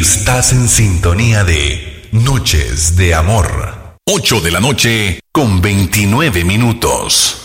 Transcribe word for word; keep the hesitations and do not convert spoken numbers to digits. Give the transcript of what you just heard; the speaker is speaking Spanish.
Estás en sintonía de Noches de Amor. ocho de la noche con veintinueve minutos.